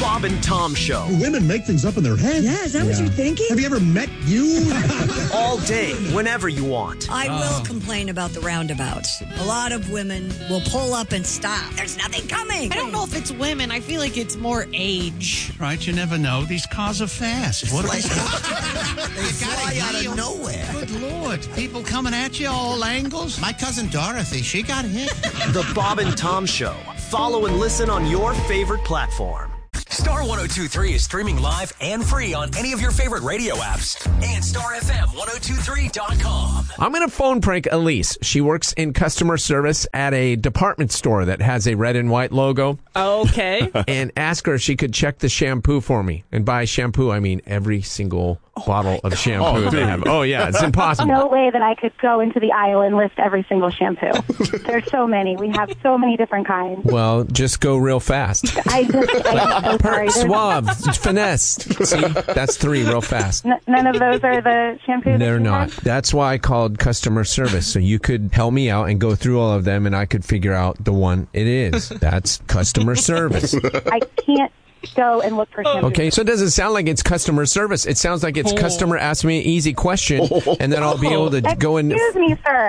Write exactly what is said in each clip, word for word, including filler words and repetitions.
Bob and Tom Show. Women make things up in their heads. Yeah, is that yeah. what you're thinking? Have you ever met you? All day, whenever you want. I oh. will complain about the roundabouts. A lot of women will pull up and stop. There's nothing coming. I don't know if it's women. I feel like it's more age. Right, you never know. These cars are fast. What are they they fly out of nowhere. Good Lord. People coming at you all angles. My cousin Dorothy, she got hit. The Bob and Tom Show. Follow and listen on your favorite platform. Star one oh two point three is streaming live and free on any of your favorite radio apps and Star F M ten twenty-three dot com. I'm going to phone prank Elise. She works in customer service at a department store that has a red and white logo. Okay. And ask her if she could check the shampoo for me. And by shampoo, I mean every single oh bottle of shampoo oh, they have. Oh, yeah, it's impossible. No way that I could go into the aisle and list every single shampoo. There's so many. We have so many different kinds. Well, just go real fast. I just, I'm so sorry. Suave, finesse. See, that's three real fast. N- none of those are the shampoos? They're not. Have? That's why I called customer service, so you could help me out and go through all of them, and I could figure out the one it is. That's customer service. I can't go and look for shampoo. Okay, so it doesn't sound like it's customer service. It sounds like it's oh. customer ask me an easy question, and then I'll be able to Excuse go in. Excuse me, sir.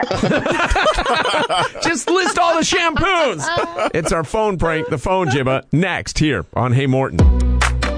Just list all the shampoos. It's our phone prank, the phone jibba, next here on Hey Morton.